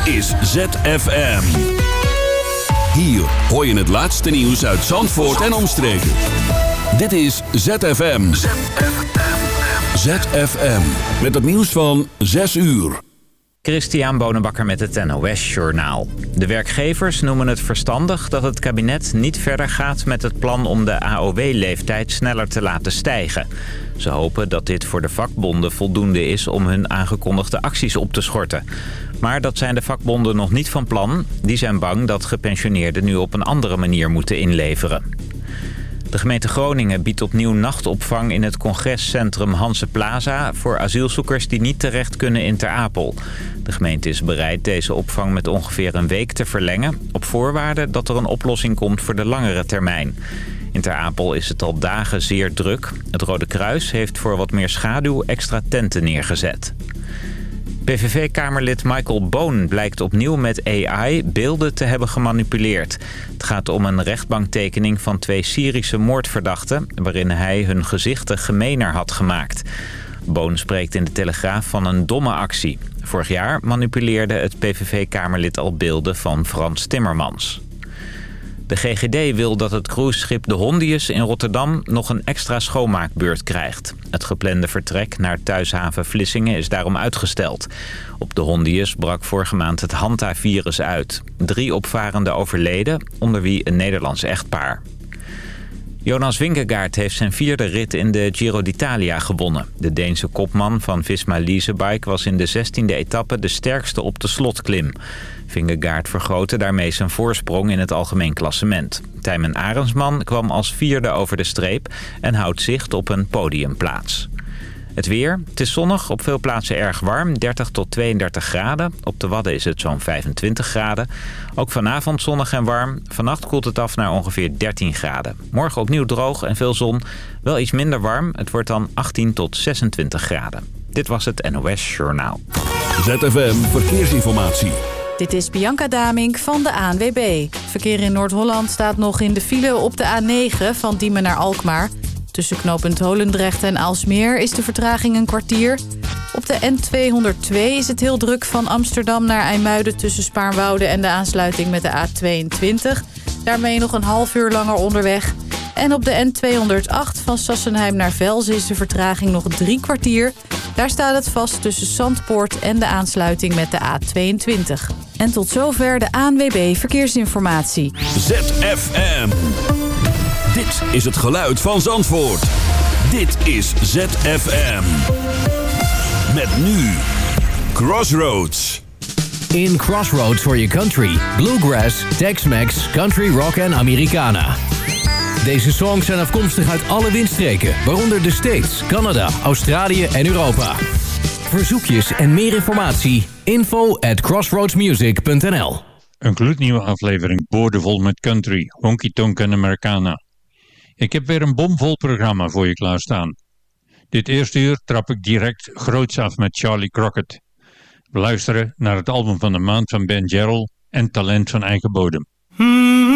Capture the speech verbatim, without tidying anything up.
is Z F M. Hier hoor je het laatste nieuws uit Zandvoort en omstreken. Dit is Z F M. Z F M. Z F M. Met het nieuws van zes uur. Christian Bonenbakker met het N O S-journaal. De werkgevers noemen het verstandig dat het kabinet niet verder gaat met het plan om de A O W-leeftijd sneller te laten stijgen. Ze hopen dat dit voor de vakbonden voldoende is om hun aangekondigde acties op te schorten. Maar dat zijn de vakbonden nog niet van plan. Die zijn bang dat gepensioneerden nu op een andere manier moeten inleveren. De gemeente Groningen biedt opnieuw nachtopvang in het congrescentrum Hanse Plaza voor asielzoekers die niet terecht kunnen in Ter Apel. De gemeente is bereid deze opvang met ongeveer een week te verlengen, op voorwaarde dat er een oplossing komt voor de langere termijn. In Ter Apel is het al dagen zeer druk. Het Rode Kruis heeft voor wat meer schaduw extra tenten neergezet. P V V-kamerlid Michael Boon blijkt opnieuw met A I beelden te hebben gemanipuleerd. Het gaat om een rechtbanktekening van twee Syrische moordverdachten, waarin hij hun gezichten gemener had gemaakt. Boon spreekt in de Telegraaf van een domme actie. Vorig jaar manipuleerde het P V V-kamerlid al beelden van Frans Timmermans. De G G D wil dat het cruiseschip de Hondius in Rotterdam nog een extra schoonmaakbeurt krijgt. Het geplande vertrek naar thuishaven Vlissingen is daarom uitgesteld. Op de Hondius brak vorige maand het Hanta-virus uit. Drie opvarenden overleden, onder wie een Nederlands echtpaar. Jonas Vingegaard heeft zijn vierde rit in de Giro d'Italia gewonnen. De Deense kopman van Visma Leasebike was in de zestiende etappe de sterkste op de slotklim. Vingegaard vergrootte daarmee zijn voorsprong in het algemeen klassement. Tijmen Arendsman kwam als vierde over de streep en houdt zicht op een podiumplaats. Het weer. Het is zonnig, op veel plaatsen erg warm, dertig tot tweeëndertig graden. Op de Wadden is het zo'n vijfentwintig graden. Ook vanavond zonnig en warm. Vannacht koelt het af naar ongeveer dertien graden. Morgen opnieuw droog en veel zon. Wel iets minder warm. Het wordt dan achttien tot zesentwintig graden. Dit was het N O S Journaal. Z F M Verkeersinformatie. Dit is Bianca Damink van de A N W B. Verkeer in Noord-Holland staat nog in de file op de A negen van Diemen naar Alkmaar. Tussen knooppunt Holendrecht en Aalsmeer is de vertraging een kwartier. Op de N tweehonderdtwee is het heel druk van Amsterdam naar IJmuiden tussen Spaarnwoude en de aansluiting met de A tweeëntwintig. Daarmee nog een half uur langer onderweg. En op de N tweehonderdacht van Sassenheim naar Velzen is de vertraging nog drie kwartier. Daar staat het vast tussen Zandpoort en de aansluiting met de A tweeëntwintig. En tot zover de A N W B Verkeersinformatie. Z F M. Dit is het geluid van Zandvoort. Dit is Z F M. Met nu Crossroads. In Crossroads for your country. Bluegrass, Tex-Mex, Country Rock en Americana. Deze songs zijn afkomstig uit alle windstreken, waaronder de States, Canada, Australië en Europa. Verzoekjes en meer informatie, info at crossroadsmusic punt n l. Een gloednieuwe aflevering boordevol met country, honky tonk en Americana. Ik heb weer een bomvol programma voor je klaarstaan. Dit eerste uur trap ik direct groots af met Charlie Crockett. We luisteren naar het album van de maand van Ben Jarrell en Talent van eigen bodem.